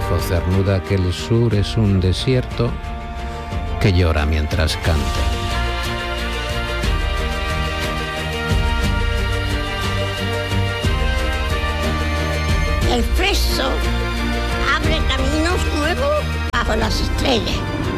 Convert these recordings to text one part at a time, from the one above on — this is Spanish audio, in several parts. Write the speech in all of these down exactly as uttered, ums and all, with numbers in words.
dijo Cernuda que el sur es un desierto que llora mientras canta. El fresco abre caminos nuevos bajo las estrellas.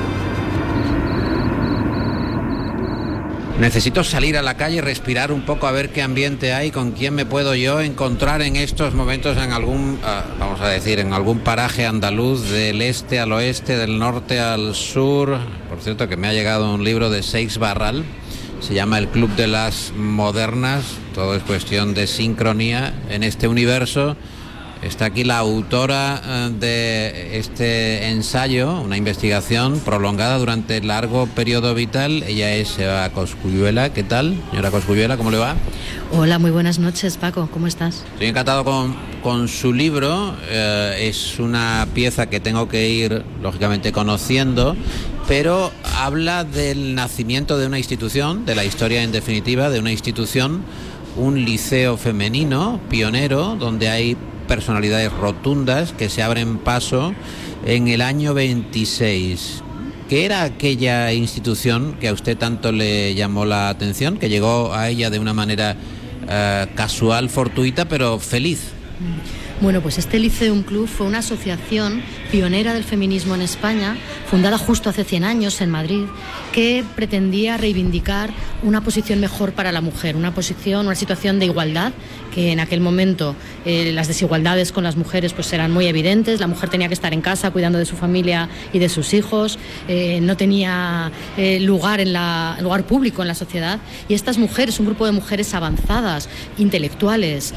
Necesito salir a la calle, respirar un poco, a ver qué ambiente hay, con quién me puedo yo encontrar en estos momentos en algún, uh, vamos a decir, en algún paraje andaluz, del este al oeste, del norte al sur. Por cierto, que me ha llegado un libro de Seix Barral, se llama El Club de las Modernas. Todo es cuestión de sincronía en este universo. Está aquí la autora de este ensayo, una investigación prolongada durante largo periodo vital. Ella es Eva Cosculluela. ¿Qué tal, señora Cosculluela? ¿Cómo le va? Hola, muy buenas noches, Paco. ¿Cómo estás? Estoy encantado con, con su libro. Eh, es una pieza que tengo que ir, lógicamente, conociendo, pero habla del nacimiento de una institución, de la historia en definitiva, de una institución, un liceo femenino pionero, donde hay personalidades rotundas que se abren paso en el año veintiséis. ¿Qué era aquella institución que a usted tanto le llamó la atención, que llegó a ella de una manera uh, casual, fortuita, pero feliz? Bueno, pues este Liceum Club fue una asociación pionera del feminismo en España, fundada justo hace cien años en Madrid, que pretendía reivindicar una posición mejor para la mujer, una posición, una situación de igualdad, que en aquel momento eh, las desigualdades con las mujeres pues eran muy evidentes. La mujer tenía que estar en casa cuidando de su familia y de sus hijos, eh, no tenía eh, lugar en la lugar público en la sociedad, y estas mujeres, un grupo de mujeres avanzadas, intelectuales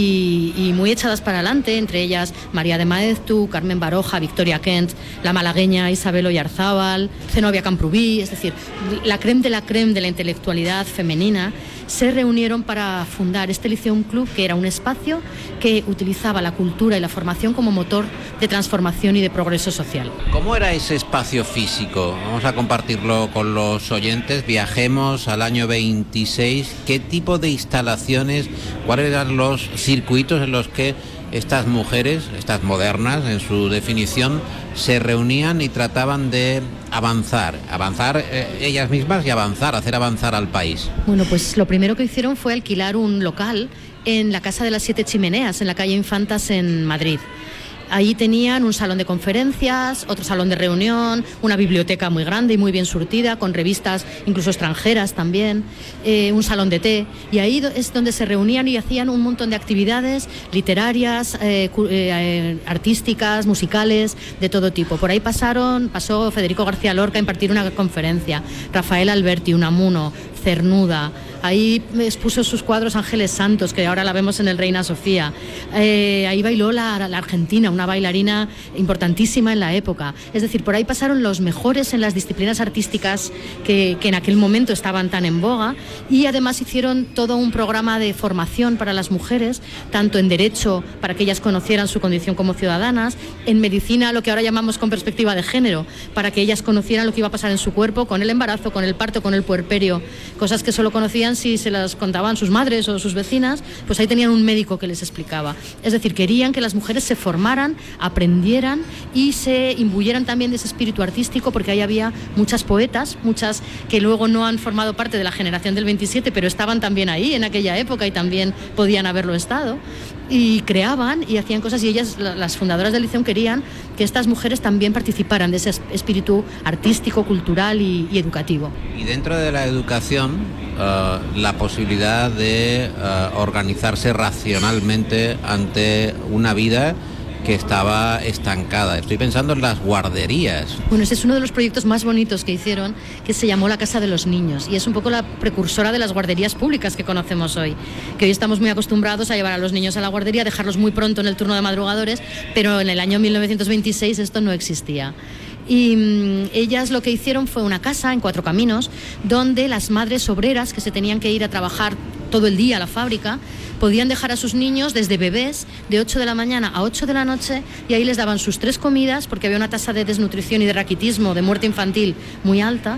y, y muy echadas para adelante, entre ellas María de Maeztu, Carmen Baroja, Victoria Kent, la malagueña Isabel Oyarzábal, Zenobia Camprubí, es decir, la creme de la creme de la intelectualidad femenina, se reunieron para fundar este Liceum Club, que era un espacio que utilizaba la cultura y la formación como motor de transformación y de progreso social. ¿Cómo era ese espacio físico? Vamos a compartirlo con los oyentes. Viajemos al año veintiséis. ¿Qué tipo de instalaciones, cuáles eran los circuitos en los que estas mujeres, estas modernas en su definición, se reunían y trataban de avanzar, avanzar eh, ellas mismas y avanzar, hacer avanzar al país? Bueno, pues lo primero que hicieron fue alquilar un local en la Casa de las Siete Chimeneas, en la calle Infantas, en Madrid. Ahí tenían un salón de conferencias, otro salón de reunión, una biblioteca muy grande y muy bien surtida, con revistas incluso extranjeras también, eh, un salón de té, y ahí es donde se reunían y hacían un montón de actividades literarias, eh, eh, artísticas, musicales, de todo tipo. Por ahí pasaron, pasó Federico García Lorca a impartir una conferencia, Rafael Alberti, Unamuno, Cernuda. Ahí expuso sus cuadros Ángeles Santos, que ahora la vemos en el Reina Sofía. Eh, ahí bailó la, la argentina, una bailarina importantísima en la época. Es decir, por ahí pasaron los mejores en las disciplinas artísticas que, que en aquel momento estaban tan en boga, y además hicieron todo un programa de formación para las mujeres, tanto en derecho, para que ellas conocieran su condición como ciudadanas, en medicina, lo que ahora llamamos con perspectiva de género, para que ellas conocieran lo que iba a pasar en su cuerpo con el embarazo, con el parto, con el puerperio, cosas que solo conocían si se las contaban sus madres o sus vecinas. Pues ahí tenían un médico que les explicaba. Es decir, querían que las mujeres se formaran, aprendieran y se imbuyeran también de ese espíritu artístico, porque ahí había muchas poetas, muchas que luego no han formado parte de la generación del veintisiete, pero estaban también ahí en aquella época y también podían haberlo estado, y creaban y hacían cosas, y ellas, las fundadoras del Liceum, querían que estas mujeres también participaran de ese espíritu artístico, cultural y, y educativo. Y dentro de la educación, uh, la posibilidad de uh, organizarse racionalmente ante una vida que estaba estancada. Estoy pensando en las guarderías. Bueno, ese es uno de los proyectos más bonitos que hicieron, que se llamó la Casa de los Niños, y es un poco la precursora de las guarderías públicas que conocemos hoy, que hoy estamos muy acostumbrados a llevar a los niños a la guardería, dejarlos muy pronto en el turno de madrugadores, pero en el año mil novecientos veintiséis esto no existía. Y mmm, ellas lo que hicieron fue una casa en Cuatro Caminos, donde las madres obreras que se tenían que ir a trabajar todo el día a la fábrica podían dejar a sus niños desde bebés de ocho de la mañana a ocho de la noche, y ahí les daban sus tres comidas, porque había una tasa de desnutrición y de raquitismo, de muerte infantil muy alta,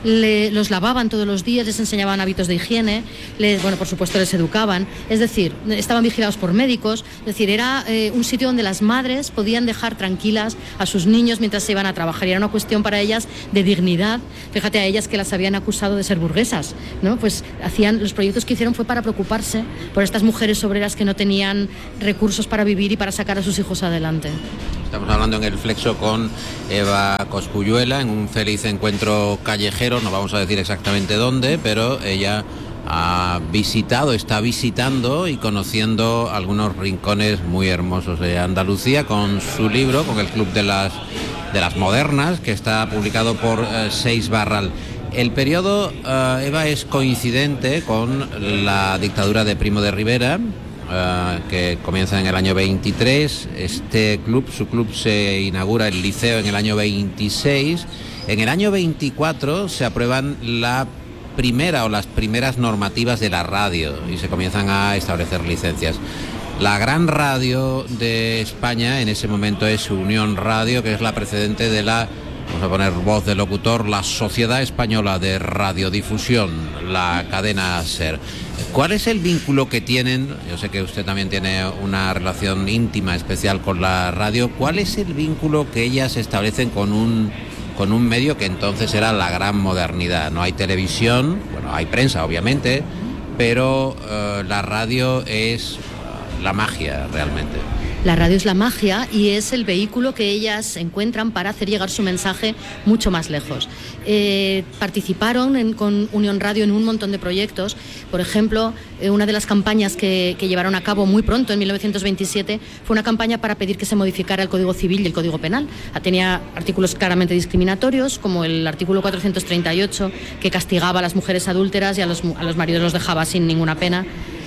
le, los lavaban todos los días, les enseñaban hábitos de higiene, les, bueno, por supuesto les educaban, es decir, estaban vigilados por médicos, es decir, era eh, un sitio donde las madres podían dejar tranquilas a sus niños mientras se iban a trabajar, y era una cuestión para ellas de dignidad. Fíjate, a ellas que las habían acusado de ser burguesas, ¿no? Pues hacían, los proyectos que hicieron fue para preocuparse por estas mujeres obreras que no tenían recursos para vivir y para sacar a sus hijos adelante. Estamos hablando en el Flexo con Eva Cosculluela en un feliz encuentro callejero, no vamos a decir exactamente dónde, pero ella ha visitado, está visitando y conociendo algunos rincones muy hermosos de Andalucía con su libro, con el Club de las, de las Modernas, que está publicado por eh, Seis Barral. El periodo, uh, Eva, es coincidente con la dictadura de Primo de Rivera, uh, que comienza en el año veintitrés. Este club, su club se inaugura el Liceo en el año veintiséis. En el año veinticuatro se aprueban la primera o las primeras normativas de la radio y se comienzan a establecer licencias. La gran radio de España en ese momento es Unión Radio, que es la precedente de la, vamos a poner voz de locutor, la Sociedad Española de Radiodifusión, la cadena SER. ¿Cuál es el vínculo que tienen? Yo sé que usted también tiene una relación íntima, especial con la radio. ¿Cuál es el vínculo que ellas establecen con un, con un medio que entonces era la gran modernidad? No hay televisión, bueno, hay prensa obviamente, pero uh, la radio es uh, la magia realmente. La radio es la magia y es el vehículo que ellas encuentran para hacer llegar su mensaje mucho más lejos. Eh, participaron en, con Unión Radio en un montón de proyectos. Por ejemplo, eh, una de las campañas que, que llevaron a cabo muy pronto, en mil novecientos veintisiete, fue una campaña para pedir que se modificara el Código Civil y el Código Penal. Tenía artículos claramente discriminatorios, como el artículo cuatrocientos treinta y ocho, que castigaba a las mujeres adúlteras y a los, a los maridos los dejaba sin ninguna pena.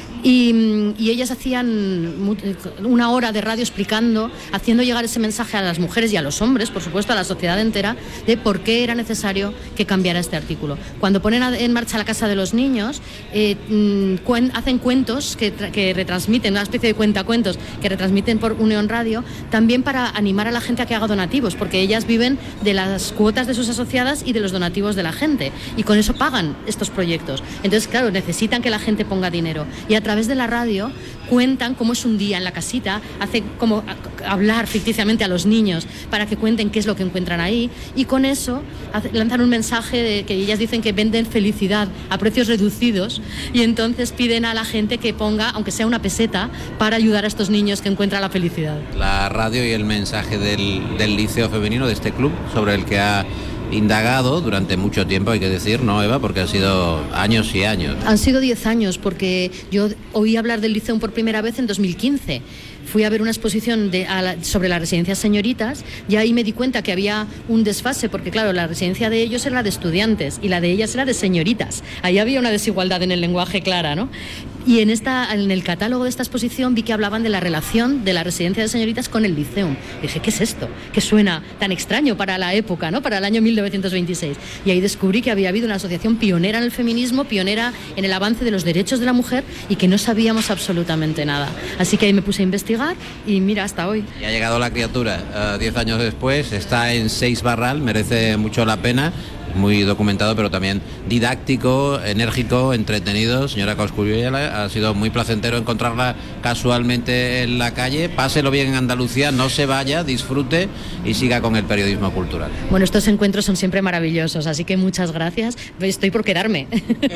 Y, y ellas hacían una hora de radio explicando, haciendo llegar ese mensaje a las mujeres y a los hombres, por supuesto, a la sociedad entera, de por qué era necesario que cambiara este artículo. Cuando ponen en marcha la Casa de los Niños, eh, cuen, hacen cuentos que, que retransmiten, una especie de cuentacuentos que retransmiten por Unión Radio, también para animar a la gente a que haga donativos, porque ellas viven de las cuotas de sus asociadas y de los donativos de la gente, y con eso pagan estos proyectos. Entonces, claro, necesitan que la gente ponga dinero, y a través de la radio cuentan cómo es un día en la casita, hace como hablar ficticiamente a los niños para que cuenten qué es lo que encuentran ahí, y con eso hace, lanzan un mensaje de que ellas dicen que venden felicidad a precios reducidos, y entonces piden a la gente que ponga, aunque sea una peseta, para ayudar a estos niños que encuentran la felicidad. La radio y el mensaje del, del Liceo Femenino, de este club, sobre el que ha indagado durante mucho tiempo, hay que decir, ¿no, Eva? Porque han sido años y años. Han sido diez años, porque yo oí hablar del Liceo por primera vez en dos mil quince. Fui a ver una exposición de, a la, sobre las residencias señoritas, y ahí me di cuenta que había un desfase, porque claro, la residencia de ellos era de estudiantes y la de ellas era de señoritas. Ahí había una desigualdad en el lenguaje clara, ¿no? Y en, esta, en el catálogo de esta exposición vi que hablaban de la relación de la residencia de señoritas con el Liceum. Dije, ¿qué es esto? Que suena tan extraño para la época, ¿no? Para el año mil novecientos veintiséis. Y ahí descubrí que había habido una asociación pionera en el feminismo, pionera en el avance de los derechos de la mujer, y que no sabíamos absolutamente nada. Así que ahí me puse a investigar y mira, hasta hoy. Y ha llegado la criatura, uh, diez años después, está en Seis Barral, merece mucho la pena. Muy documentado, pero también didáctico, enérgico, entretenido. Señora Cosculluela, ha sido muy placentero encontrarla casualmente en la calle. Páselo bien en Andalucía, no se vaya, disfrute y siga con el periodismo cultural. Bueno, estos encuentros son siempre maravillosos, así que muchas gracias. Estoy por quedarme.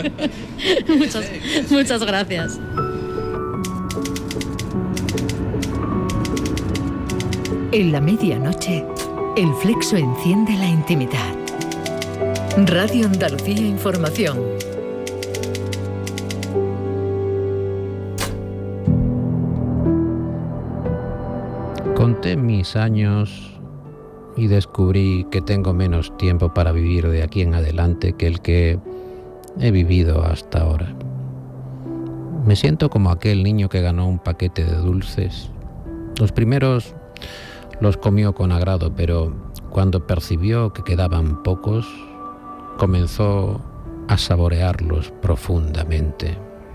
muchas, muchas gracias. En la medianoche, el Flexo enciende la intimidad. Radio Andalucía Información. Conté mis años y descubrí que tengo menos tiempo para vivir de aquí en adelante que el que he vivido hasta ahora. Me siento como aquel niño que ganó un paquete de dulces. Los primeros los comió con agrado, pero cuando percibió que quedaban pocos, comenzó a saborearlos profundamente.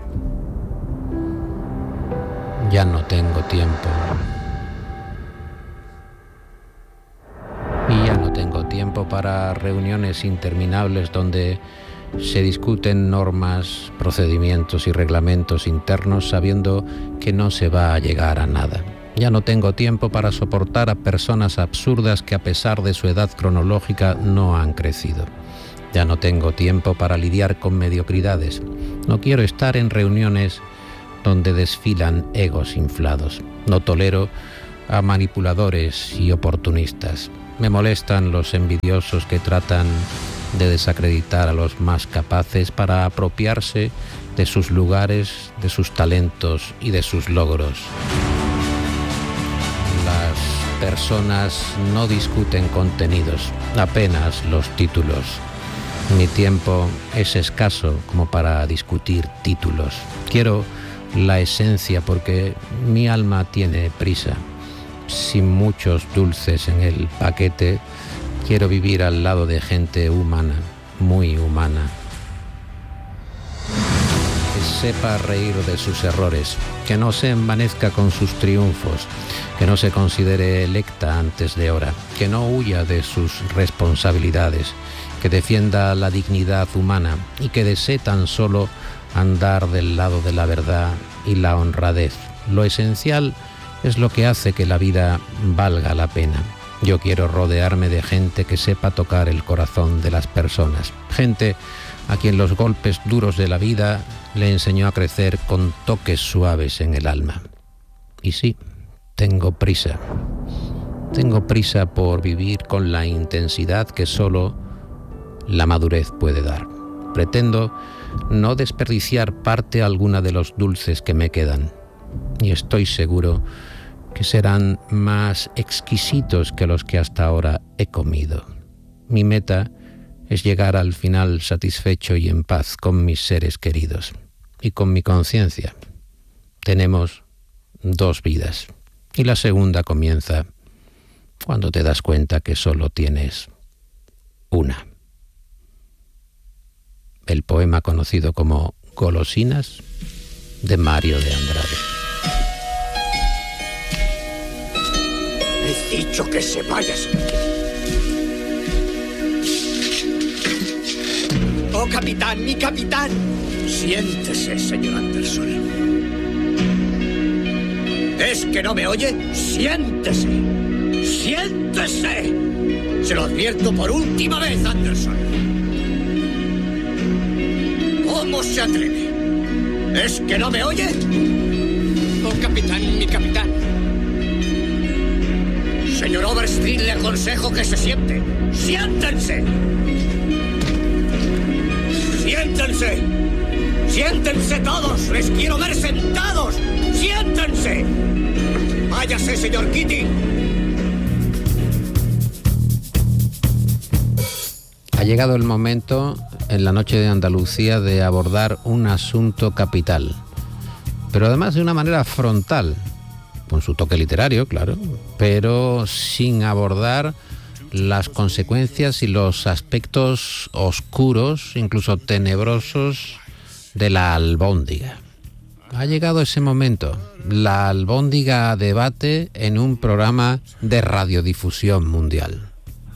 Ya no tengo tiempo. Y ya no tengo tiempo para reuniones interminables donde se discuten normas, procedimientos y reglamentos internos sabiendo que no se va a llegar a nada. Ya no tengo tiempo para soportar a personas absurdas que a pesar de su edad cronológica no han crecido. Ya no tengo tiempo para lidiar con mediocridades. No quiero estar en reuniones donde desfilan egos inflados. No tolero a manipuladores y oportunistas. Me molestan los envidiosos que tratan de desacreditar a los más capaces para apropiarse de sus lugares, de sus talentos y de sus logros. Las personas no discuten contenidos, apenas los títulos. Mi tiempo es escaso como para discutir títulos. Quiero la esencia porque mi alma tiene prisa. Sin muchos dulces en el paquete, quiero vivir al lado de gente humana, muy humana. Que sepa reír de sus errores, que no se envanezca con sus triunfos, que no se considere electa antes de hora, que no huya de sus responsabilidades, que defienda la dignidad humana y que desee tan solo andar del lado de la verdad y la honradez. Lo esencial es lo que hace que la vida valga la pena. Yo quiero rodearme de gente que sepa tocar el corazón de las personas, gente a quien los golpes duros de la vida le enseñó a crecer con toques suaves en el alma. Y sí, tengo prisa. Tengo prisa por vivir con la intensidad que solo la madurez puede dar. Pretendo no desperdiciar parte alguna de los dulces que me quedan. Y estoy seguro que serán más exquisitos que los que hasta ahora he comido. Mi meta es llegar al final satisfecho y en paz con mis seres queridos y con mi conciencia. Tenemos dos vidas y la segunda comienza cuando te das cuenta que solo tienes una. El poema conocido como Golosinas de Mario de Andrade. He dicho que se vayas. Oh, capitán, mi capitán. Siéntese, señor Anderson. ¿Es que no me oye? Siéntese. Siéntese. Se lo advierto por última vez, Anderson. ¿Cómo se atreve? ¿Es que no me oye? Oh, capitán, mi capitán. Señor Overstreet, le aconsejo que se siente. ¡Siéntense! ¡Siéntense! ¡Siéntense todos! ¡Les quiero ver sentados! ¡Siéntense! ¡Váyase, señor Keating! Ha llegado el momento, en la noche de Andalucía, de abordar un asunto capital, pero además de una manera frontal, con su toque literario, claro, pero sin abordar las consecuencias y los aspectos oscuros, incluso tenebrosos, de la albóndiga. Ha llegado ese momento, la albóndiga a debate en un programa de radiodifusión mundial.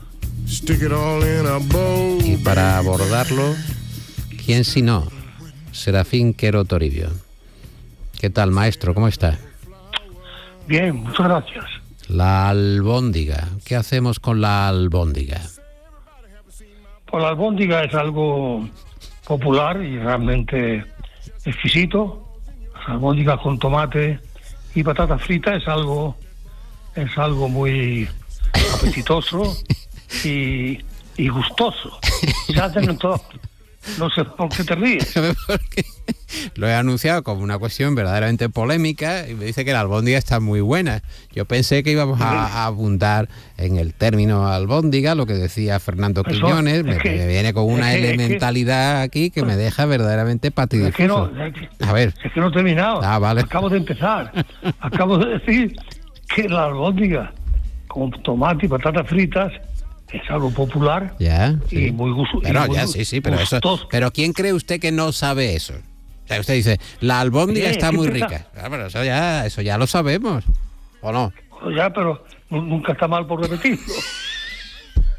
Y para abordarlo, ¿quién si no? Serafín Quero Toribio. ¿Qué tal, maestro? ¿Cómo está? Bien, muchas gracias. La albóndiga. ¿Qué hacemos con la albóndiga? Pues la albóndiga es algo popular y realmente exquisito. Las albóndigas con tomate y patata frita es algo es algo muy apetitoso y, y gustoso. Se hacen en todo. No sé por qué te ríes. Porque lo he anunciado como una cuestión verdaderamente polémica y me dice que la albóndiga está muy buena. Yo pensé que íbamos a, a abundar en el término albóndiga, lo que decía Fernando Eso, Quiñones. Me, que, me viene con una es que, elementalidad es que, aquí que me deja verdaderamente patidifuso. Es que no, es que, a ver. Es que no he terminado. Ah, vale. Acabo de empezar. Acabo de decir que la albóndiga con tomate y patatas fritas es algo popular ya, y sí. muy gustoso. Pero ya, sí, sí, pero eso. Pero ¿quién cree usted que no sabe eso? O sea, usted dice, la albóndiga sí, está muy rica. Claro, pero eso ya, eso ya lo sabemos, ¿o no? Ya, pero nunca está mal por repetirlo.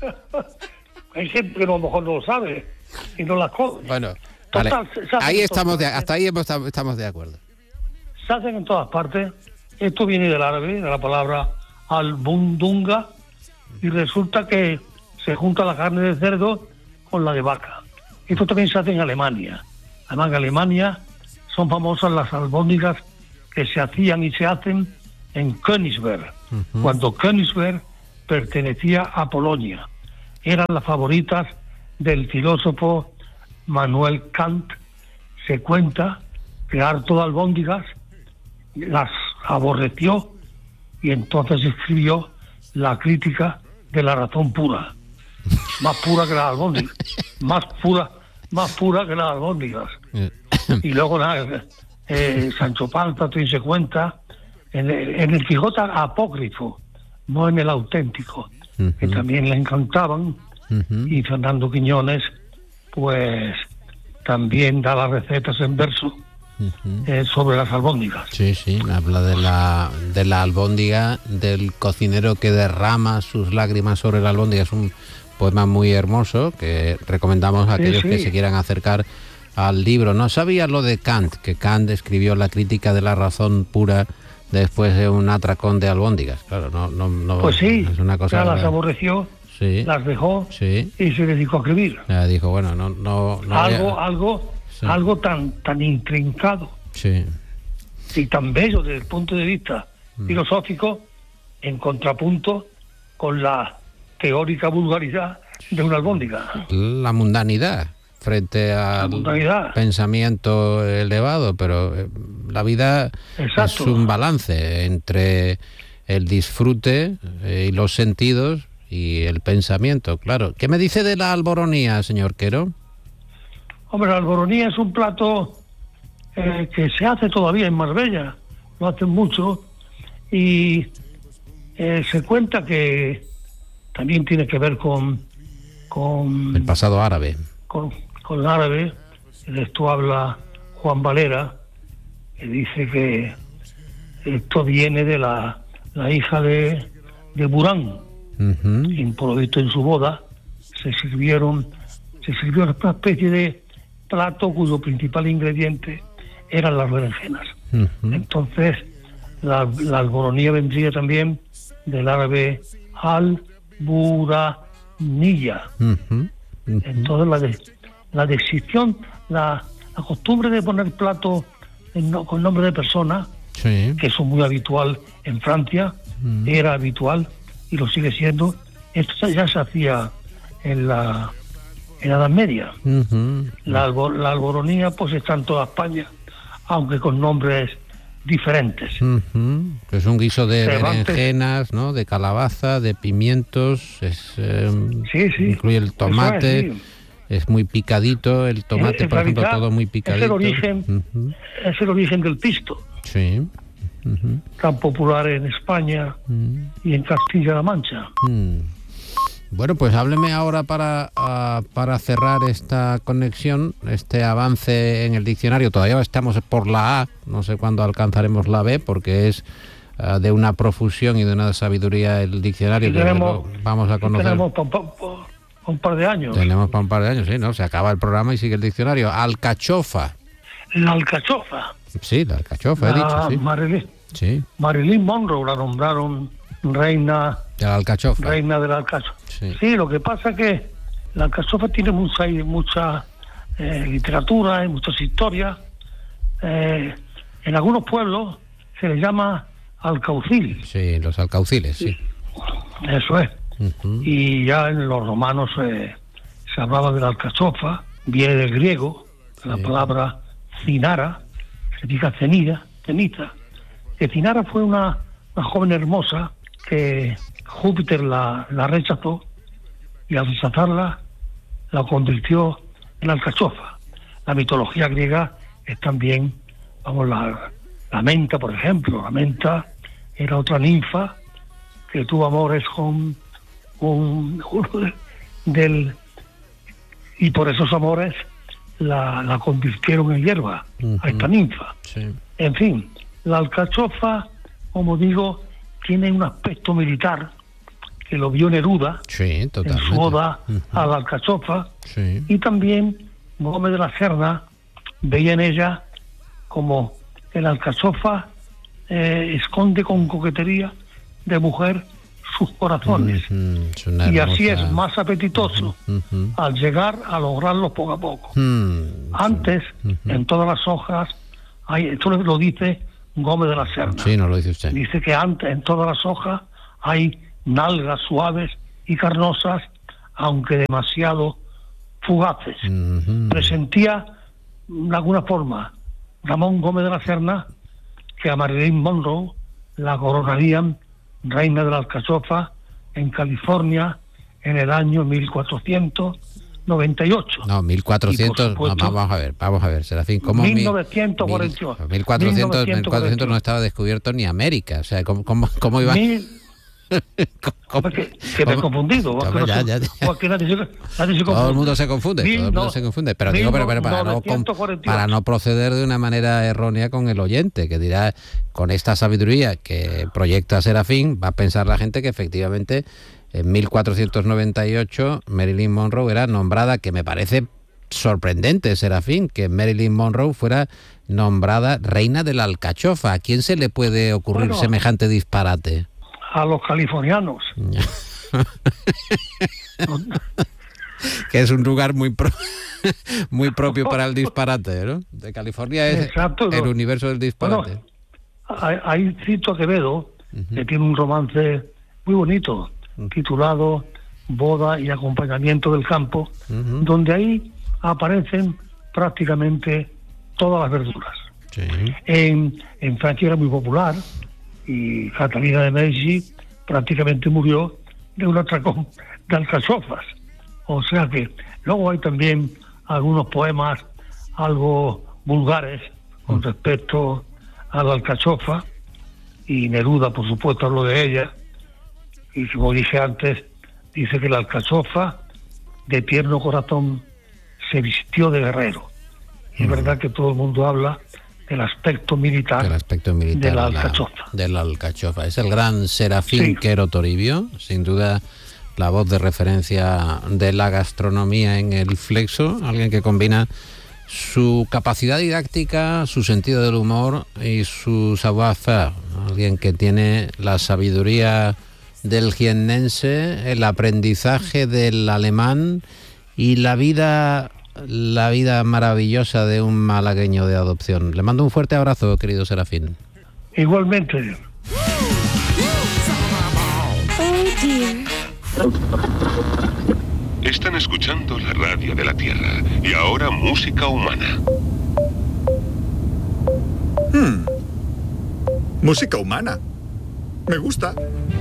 Hay gente que a lo mejor no lo sabe y no las come. Bueno, Total, vale. se- se hacen Ahí en estamos de, todas hasta ahí hemos- estamos de acuerdo. Se hacen en todas partes. Esto viene del árabe, de la palabra albundunga, y resulta que se junta la carne de cerdo con la de vaca. Esto también se hace en Alemania. Además, en Alemania son famosas las albóndigas que se hacían y se hacen en Königsberg, Ujú. cuando Königsberg pertenecía a Polonia. Eran las favoritas del filósofo Manuel Kant. Se cuenta que harto de albóndigas las aborreció y entonces escribió la crítica de la razón pura, más pura que las albóndigas, más pura, más pura que las albóndigas. Y luego nada, eh, Sancho Panza también se cuenta en el, en el Quijote apócrifo, no en el auténtico, que Ujú. también le encantaban. Ujú. Y Fernando Quiñones pues también da las recetas en verso Ujú. eh, sobre las albóndigas. Sí, sí, habla de la de la albóndiga, del cocinero que derrama sus lágrimas sobre la albóndiga. Es un poema muy hermoso que recomendamos a Sí, aquellos sí. que se quieran acercar al libro. No sabía lo de Kant, que Kant escribió la crítica de la razón pura después de un atracón de albóndigas. Claro, no, no, no. Pues sí, es una cosa. ya las aborreció, Sí, las dejó sí. y se dedicó a escribir. Ya dijo, bueno, no, no, no algo, había- algo, Sí. algo tan, tan intrincado Sí. y tan bello desde el punto de vista Mm. filosófico, en contrapunto con la teórica vulgaridad de una albóndiga. La mundanidad frente al mundanidad. pensamiento elevado, pero eh, la vida Exacto. es un balance entre el disfrute eh, y los sentidos y el pensamiento, claro. ¿Qué me dice de la alboronía, señor Quero? Hombre, la alboronía es un plato eh, que se hace todavía en Marbella, lo hacen mucho, y eh, se cuenta que también tiene que ver con con, El pasado árabe. con, con el árabe. De esto habla Juan Valera, que dice que esto viene de la, la hija de, de Burán, Ujú. quien por lo visto en su boda se sirvieron se sirvió una especie de plato cuyo principal ingrediente eran las berenjenas. Ujú. Entonces la, la alboronía vendría también del árabe al-buranilla. Ujú. Ujú. Entonces la de, la decisión, la, la costumbre de poner plato en no- con nombre de persona, Sí. que eso es muy habitual en Francia, Mm. era habitual y lo sigue siendo. Esto ya se hacía en la en la Edad Media. Ujú. La, albo- la alboronía pues está en toda España, aunque con nombres diferentes. Ujú. Es un guiso de Cervantes. berenjenas, ¿no? De calabaza, de pimientos, es, eh, Sí, sí. incluye el Eso tomate, es, sí. es muy picadito, el tomate, en por ejemplo, realidad, todo muy es el picadito. origen. Ujú. Es el origen del pisto, Sí. Ujú. tan popular en España Mm. y en Castilla-La Mancha. Mm. Bueno, pues hábleme ahora para, ah, para cerrar esta conexión, este avance en el diccionario. Todavía estamos por la A, no sé cuándo alcanzaremos la B, porque es ah, de una profusión y de una sabiduría el diccionario. Y que tenemos, lo vamos a y conocer. tenemos pa- pa- pa- un par de años. Tenemos para un par de años, sí, ¿no? Se acaba el programa y sigue el diccionario. Alcachofa. La alcachofa. Sí, la alcachofa, he La dicho, sí. Marilyn, Sí, Marilyn Monroe la nombraron reina de la alcachofa. reina de la alcachofa. Sí. Sí, lo que pasa es que la alcachofa tiene mucha mucha eh, literatura y muchas historias. Eh, en algunos pueblos se le llama alcaucil, Sí, los alcauciles, sí. eso es. Ujú. Y ya en los romanos eh, se hablaba de la alcachofa, viene del griego, la Sí. palabra cinara, significa cenida, ceniza. Que Cinara fue una, una joven hermosa que Júpiter la, la rechazó y al rechazarla la convirtió en alcachofa. La mitología griega es también, vamos, la, la menta, por ejemplo. La menta era otra ninfa que tuvo amores con un, uno de- del y por esos amores la, la convirtieron en hierba, Ujú. a esta ninfa. Sí. En fin, la alcachofa, como digo, tiene un aspecto militar que lo vio Neruda sí, en su oda uh-huh. a la alcachofa, sí. y también Gómez de la Serna veía en ella como el alcachofa eh, esconde con coquetería de mujer sus corazones, uh-huh. y así es más apetitoso uh-huh. Uh-huh. al llegar a lograrlo poco a poco. Uh-huh. Antes, uh-huh. en todas las hojas, hay, esto lo dice Gómez de la Serna. Sí, no lo dice usted. Dice que antes, en todas las hojas, hay nalgas suaves y carnosas, aunque demasiado fugaces. Uh-huh. Presentía, de alguna forma, Ramón Gómez de la Serna, que a Marilyn Monroe la coronarían reina de la alcachofa en California en el año mil cuatrocientos noventa y ocho. No, mil cuatrocientos, supuesto, no, vamos a ver, vamos a ver, Serafín, ¿cómo mil novecientos cuarenta y ocho? mil cuatrocientos, mil cuatrocientos no estaba descubierto ni América, o sea, ¿cómo, cómo, cómo iba? Mil... ¿Cómo? Que, que me he confundido. ¿Cómo? No ya, ya, ya. Nadie se, nadie se todo el mundo se confunde, mil, todo el mundo no, se confunde, pero digo, pero, pero para, no, para no proceder de una manera errónea con el oyente, que dirá, con esta sabiduría que proyecta Serafín, va a pensar la gente que efectivamente en mil cuatrocientos noventa y ocho Marilyn Monroe era nombrada, que me parece sorprendente, Serafín, que Marilyn Monroe fuera nombrada reina de la alcachofa. ¿A quién se le puede ocurrir bueno, semejante disparate? A los californianos. Que es un lugar muy pro, muy propio para el disparate, ¿no? De California es Exacto, el no. universo del disparate. Bueno, ahí cito a Quevedo, uh-huh. que tiene un romance muy bonito, uh-huh. titulado Boda y acompañamiento del campo, uh-huh. donde ahí aparecen prácticamente todas las verduras. Sí. En, en Francia era muy popular, y Catalina de Medici prácticamente murió de un atracón de alcachofas. O sea que luego hay también algunos poemas algo vulgares con mm. respecto a la alcachofa, y Neruda, por supuesto, habló de ella, y como dije antes, dice que la alcachofa de tierno corazón se vistió de guerrero. Y mm. es verdad que todo el mundo habla el aspecto militar, el aspecto militar de la alcachofa. De la, de la alcachofa. Es el gran Serafín sí. Quero Toribio, sin duda la voz de referencia de la gastronomía en el Flexo, alguien que combina su capacidad didáctica, su sentido del humor y su savoir-faire, alguien que tiene la sabiduría del jiennense, el aprendizaje del alemán y la vida... la vida maravillosa de un malagueño de adopción. Le mando un fuerte abrazo, querido Serafín. Igualmente. Están escuchando la radio de la Tierra. Y ahora música humana. Hmm. Música humana. Me gusta.